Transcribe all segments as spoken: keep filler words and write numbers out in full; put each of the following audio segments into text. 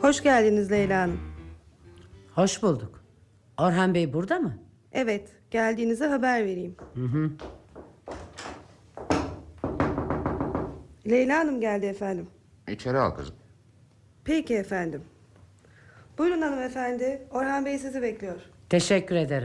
Hoş geldiniz Leyla Hanım. Hoş bulduk. Orhan Bey burada mı? Evet, geldiğinize haber vereyim. Hı hı. Leyla Hanım geldi efendim. İçeri al kızım. Peki efendim. Buyurun hanımefendi. Orhan Bey sizi bekliyor. Teşekkür ederim.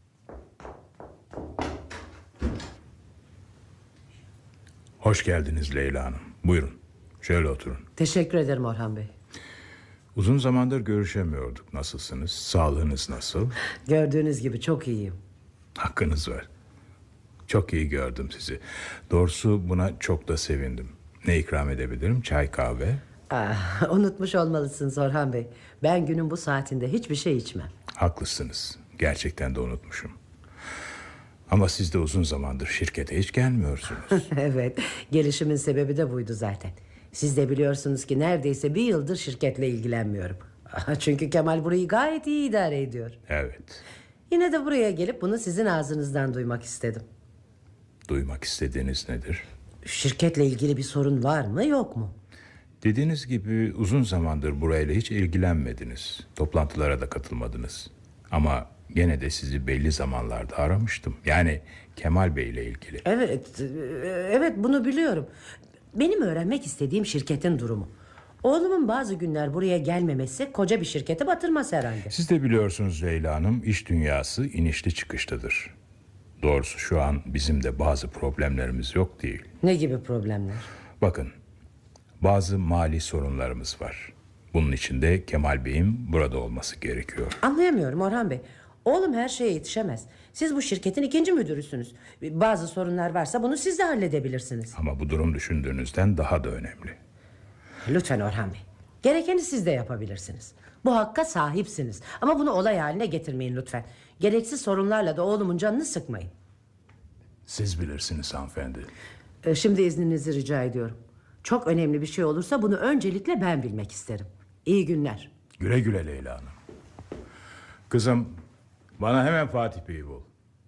Hoş geldiniz Leyla Hanım. Buyurun. Şöyle oturun. Teşekkür ederim Orhan Bey. Uzun zamandır görüşemiyorduk. Nasılsınız? Sağlığınız nasıl? Gördüğünüz gibi çok iyiyim. Hakkınız var. Çok iyi gördüm sizi. Doğrusu buna çok da sevindim. Ne ikram edebilirim? Çay, kahve? Ah, unutmuş olmalısınız Orhan Bey. Ben günün bu saatinde hiçbir şey içmem. Haklısınız. Gerçekten de unutmuşum. Ama siz de uzun zamandır şirkete hiç gelmiyorsunuz. Evet, gelişimin sebebi de buydu zaten. Siz de biliyorsunuz ki neredeyse bir yıldır şirketle ilgilenmiyorum. Çünkü Kemal burayı gayet iyi idare ediyor. Evet. Yine de buraya gelip bunu sizin ağzınızdan duymak istedim. Duymak istediğiniz nedir? Şirketle ilgili bir sorun var mı yok mu? Dediğiniz gibi uzun zamandır burayla hiç ilgilenmediniz. Toplantılara da katılmadınız. Ama gene de sizi belli zamanlarda aramıştım. Yani Kemal Bey ile ilgili. Evet, evet bunu biliyorum. Benim öğrenmek istediğim şirketin durumu. Oğlumun bazı günler buraya gelmemesi koca bir şirketi batırmaz herhalde. Siz de biliyorsunuz Leyla Hanım, iş dünyası inişli çıkışlıdır. Doğrusu şu an bizim de bazı problemlerimiz yok değil. Ne gibi problemler? Bakın, bazı mali sorunlarımız var. Bunun için de Kemal Bey'in burada olması gerekiyor. Anlayamıyorum Orhan Bey. Oğlum her şeye yetişemez. Siz bu şirketin ikinci müdürüsünüz. Bazı sorunlar varsa bunu siz de halledebilirsiniz. Ama bu durum düşündüğünüzden daha da önemli. Lütfen Orhan Bey. Gerekeni siz de yapabilirsiniz. Bu hakka sahipsiniz. Ama bunu olay haline getirmeyin lütfen. Gereksiz sorunlarla da oğlumun canını sıkmayın. Siz bilirsiniz hanımefendi. Ee, Şimdi izninizi rica ediyorum. Çok önemli bir şey olursa bunu öncelikle ben bilmek isterim. İyi günler. Güle güle Leyla Hanım. Kızım, bana hemen Fatih Bey'i bul.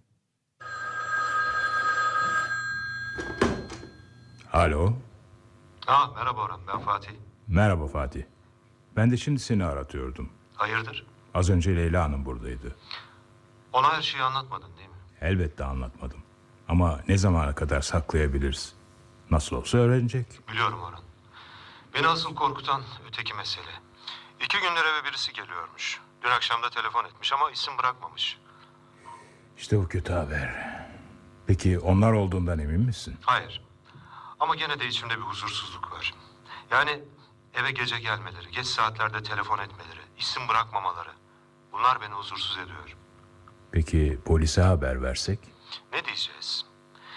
Alo. Ha, merhaba Orhan, ben Fatih. Merhaba Fatih. Ben de şimdi seni aratıyordum. Hayırdır? Az önce Leyla Hanım buradaydı. Ona her şeyi anlatmadın değil mi? Elbette anlatmadım. Ama ne zamana kadar saklayabiliriz? Nasıl olsa öğrenecek. Biliyorum Orhan. Beni asıl korkutan öteki mesele. İki gündür eve birisi geliyormuş. Dün akşam da telefon etmiş ama isim bırakmamış. İşte bu kötü haber. Peki onlar olduğundan emin misin? Hayır. Ama gene de içimde bir huzursuzluk var. Yani eve gece gelmeleri, geç saatlerde telefon etmeleri, isim bırakmamaları. Bunlar beni huzursuz ediyor. Peki polise haber versek? Ne diyeceğiz?